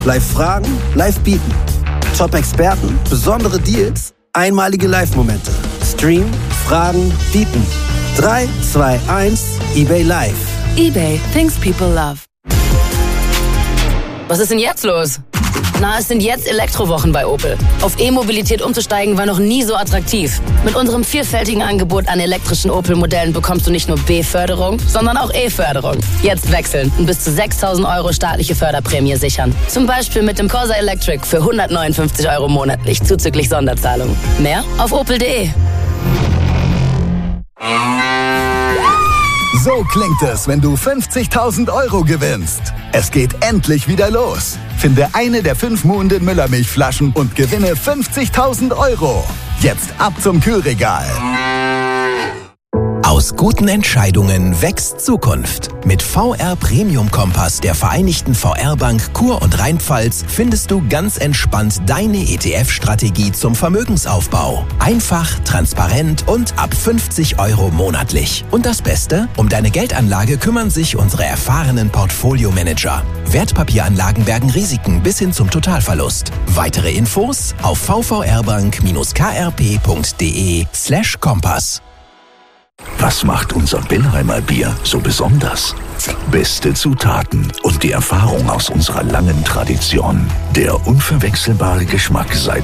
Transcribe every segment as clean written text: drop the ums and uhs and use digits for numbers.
Live fragen, live bieten. Top-Experten, besondere Deals, einmalige Live-Momente. Stream, fragen, bieten. 3, 2, 1, eBay Live. eBay, things people love. Was ist denn jetzt los? Na, es sind jetzt Elektrowochen bei Opel. Auf E-Mobilität umzusteigen war noch nie so attraktiv. Mit unserem vielfältigen Angebot an elektrischen Opel-Modellen bekommst du nicht nur B-Förderung, sondern auch E-Förderung. Jetzt wechseln und bis zu 6.000 € staatliche Förderprämie sichern. Zum Beispiel mit dem Corsa Electric für 159 € monatlich zuzüglich Sonderzahlung. Mehr auf opel.de. So klingt es, wenn du 50.000 € gewinnst. Es geht endlich wieder los. Finde eine der 5 Muhnden Müllermilchflaschen und gewinne 50.000 €. Jetzt ab zum Kühlregal. Aus guten Entscheidungen wächst Zukunft. Mit VR Premium Kompass der Vereinigten VR-Bank Kur- und Rheinpfalz findest du ganz entspannt deine ETF-Strategie zum Vermögensaufbau. Einfach, transparent und ab 50 € monatlich. Und das Beste? Um deine Geldanlage kümmern sich unsere erfahrenen Portfolio-Manager. Wertpapieranlagen bergen Risiken bis hin zum Totalverlust. Weitere Infos auf vvrbank-krp.de/Kompass. Was macht unser Bellheimer Bier so besonders? Beste Zutaten und die Erfahrung aus unserer langen Tradition. Der unverwechselbare Geschmack seit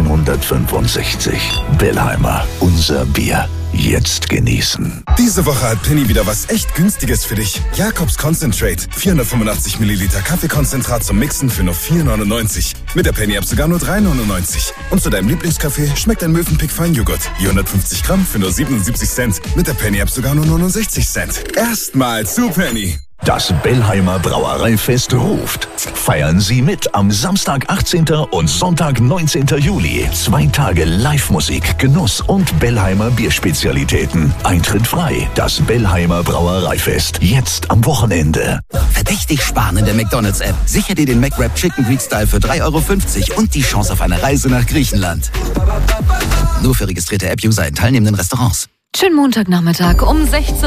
1865. Bellheimer, unser Bier. Jetzt genießen. Diese Woche hat Penny wieder was echt Günstiges für dich. Jakobs Concentrate. 485 Milliliter Kaffeekonzentrat zum Mixen für nur 4,99. Mit der Penny-App sogar nur 3,99. Und zu deinem Lieblingskaffee schmeckt ein Mövenpick Feinjoghurt. Je 150 Gramm für nur 77 Cent. Mit der Penny-App sogar nur 69 Cent. Erstmal zu Penny. Das Bellheimer Brauereifest ruft. Feiern Sie mit am Samstag 18. und Sonntag 19. Juli. 2 Tage Live-Musik, Genuss und Bellheimer Bierspezialitäten. Eintritt frei. Das Bellheimer Brauereifest. Jetzt am Wochenende. Verdächtig sparen in der McDonald's-App. Sicher dir den McWrap Chicken Greek Style für 3,50 € und die Chance auf eine Reise nach Griechenland. Nur für registrierte App-User in teilnehmenden Restaurants. Schönen Montagnachmittag um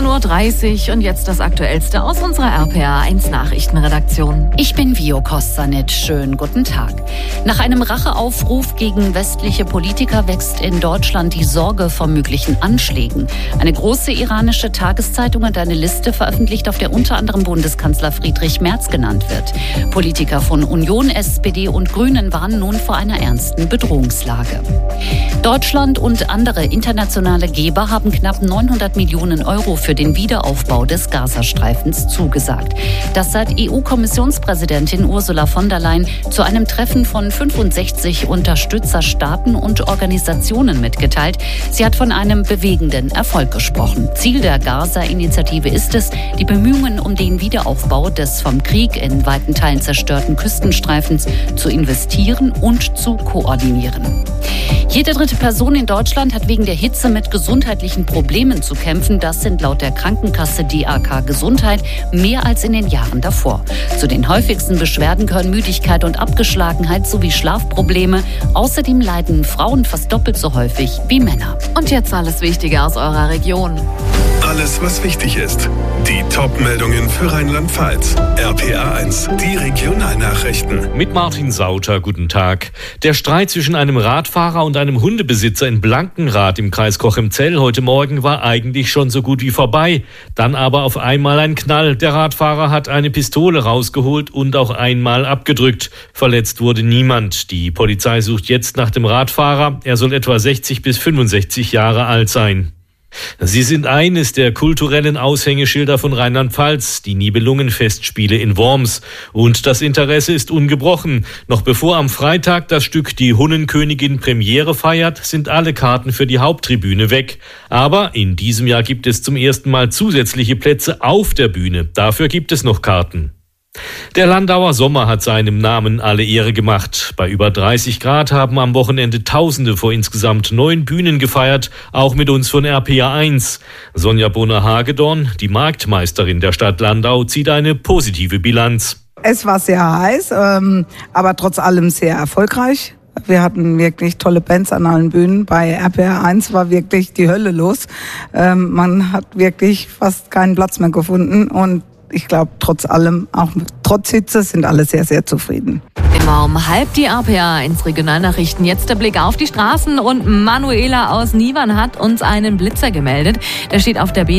16:30 Uhr und jetzt das Aktuellste aus unserer RPA1 Nachrichtenredaktion. Ich bin Vio Kostanic. Schönen guten Tag. Nach einem Racheaufruf gegen westliche Politiker wächst in Deutschland die Sorge vor möglichen Anschlägen. Eine große iranische Tageszeitung hat eine Liste veröffentlicht, auf der unter anderem Bundeskanzler Friedrich Merz genannt wird. Politiker von Union, SPD und Grünen warnen nun vor einer ernsten Bedrohungslage. Deutschland und andere internationale Geber haben knapp 900 Millionen € für den Wiederaufbau des Gazastreifens zugesagt. Das hat EU-Kommissionspräsidentin Ursula von der Leyen zu einem Treffen von 65 Unterstützerstaaten und Organisationen mitgeteilt. Sie hat von einem bewegenden Erfolg gesprochen. Ziel der Gaza-Initiative ist es, die Bemühungen um den Wiederaufbau des vom Krieg in weiten Teilen zerstörten Küstenstreifens zu investieren und zu koordinieren. Jede dritte Person in Deutschland hat wegen der Hitze mit gesundheitlichen Problemen zu kämpfen. Das sind laut der Krankenkasse DAK Gesundheit mehr als in den Jahren davor. Zu den häufigsten Beschwerden gehören Müdigkeit und Abgeschlagenheit sowie Schlafprobleme. Außerdem leiden Frauen fast doppelt so häufig wie Männer. Und jetzt alles Wichtige aus eurer Region. Alles, was wichtig ist. Die Top-Meldungen für Rheinland-Pfalz. RPA1, die Regionalnachrichten. Mit Martin Sauter, guten Tag. Der Streit zwischen einem Radfahrer und einem Hundebesitzer in Blankenrath im Kreis Cochem-Zell heute Morgen war eigentlich schon so gut wie vorbei. Dann aber auf einmal ein Knall. Der Radfahrer hat eine Pistole rausgeholt und auch einmal abgedrückt. Verletzt wurde niemand. Die Polizei sucht jetzt nach dem Radfahrer. Er soll etwa 60 bis 65 Jahre alt sein. Sie sind eines der kulturellen Aushängeschilder von Rheinland-Pfalz, die Nibelungenfestspiele in Worms. Und das Interesse ist ungebrochen. Noch bevor am Freitag das Stück Die Hunnenkönigin Premiere feiert, sind alle Karten für die Haupttribüne weg. Aber in diesem Jahr gibt es zum ersten Mal zusätzliche Plätze auf der Bühne. Dafür gibt es noch Karten. Der Landauer Sommer hat seinem Namen alle Ehre gemacht. Bei über 30 Grad haben am Wochenende Tausende vor insgesamt 9 Bühnen gefeiert, auch mit uns von RPA1. Sonja Bohner-Hagedorn, die Marktmeisterin der Stadt Landau, zieht eine positive Bilanz. Es war sehr heiß, aber trotz allem sehr erfolgreich. Wir hatten wirklich tolle Bands an allen Bühnen. Bei RPR1 war wirklich die Hölle los. Man hat wirklich fast keinen Platz mehr gefunden und ich glaube, trotz allem, auch trotz Hitze, sind alle sehr, sehr zufrieden. Immer um 12:30 die RPA1 Regionalnachrichten. Jetzt der Blick auf die Straßen und Manuela aus Nievern hat uns einen Blitzer gemeldet. Der steht auf der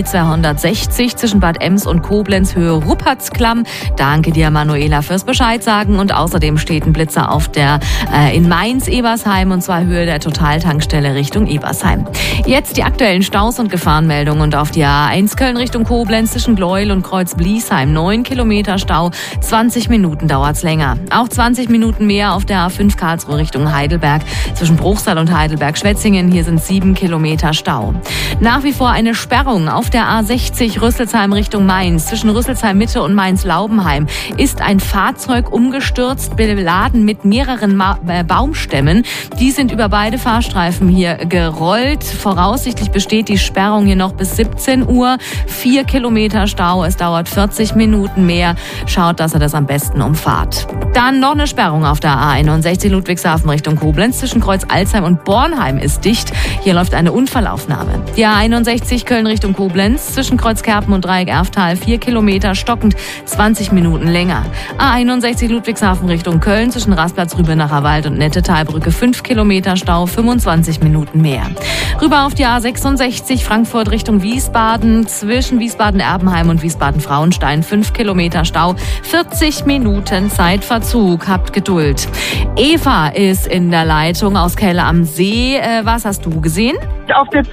B260 zwischen Bad Ems und Koblenz Höhe Ruppertsklamm. Danke dir, Manuela, fürs Bescheid sagen. Und außerdem steht ein Blitzer auf der in Mainz-Ebersheim und zwar Höhe der Totaltankstelle Richtung Ebersheim. Jetzt die aktuellen Staus und Gefahrenmeldungen und auf die A1 Köln Richtung Koblenz zwischen Gleuel und Kreuz-Bliesheim 9 Kilometer Stau. 20 Minuten dauert's länger. Auch 20 Minuten mehr auf der A5 Karlsruhe Richtung Heidelberg. Zwischen Bruchsal und Heidelberg-Schwetzingen, hier sind 7 Kilometer Stau. Nach wie vor eine Sperrung auf der A60 Rüsselsheim Richtung Mainz. Zwischen Rüsselsheim Mitte und Mainz-Laubenheim ist ein Fahrzeug umgestürzt, beladen mit mehreren Baumstämmen. Die sind über beide Fahrstreifen hier gerollt. Voraussichtlich besteht die Sperrung hier noch bis 17 Uhr. 4 Kilometer Stau, es dauert 40 Minuten mehr. Schaut, dass ihr das am besten umfahrt. Dann noch eine Sperrung auf der A61 Ludwigshafen Richtung Koblenz. Zwischen Kreuz-Alzheim und Bornheim ist dicht. Hier läuft eine Unfallaufnahme. Die A61 Köln Richtung Koblenz. Zwischen Kreuzkerpen und Dreieck Erftal 4 Kilometer stockend, 20 Minuten länger. A61 Ludwigshafen Richtung Köln. Zwischen Rastplatz Rübenacher Wald und Nettetalbrücke 5 Kilometer Stau, 25 Minuten mehr. Rüber auf die A66 Frankfurt Richtung Wiesbaden. Zwischen Wiesbaden-Erbenheim und Wiesbaden-Frauenstein 5 Kilometer Stau, 40 Minuten Zeitverzug. Habt Geduld. Eva ist in der Leitung aus Kelle am See. Was hast du gesehen? Auf der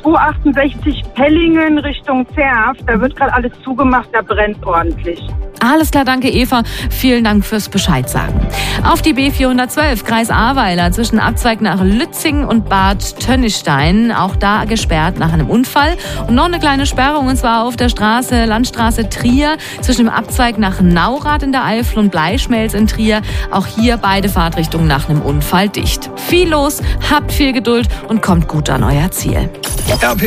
268 Pellingen Richtung Zerf, da wird gerade alles zugemacht, da brennt ordentlich. Alles klar, danke Eva. Vielen Dank fürs Bescheid sagen. Auf die B412 Kreis Ahrweiler zwischen Abzweig nach Lützing und Bad Tönnistein. Auch da gesperrt nach einem Unfall. Und noch eine kleine Sperrung und zwar auf der Landstraße Trier zwischen dem Abzweig nach Naurath in der Eifel und Bleischmelz in Trier. Auch hier beide Fahrtrichtungen nach einem Unfall dicht. Viel los, habt viel Geduld und kommt gut an euer Ziel.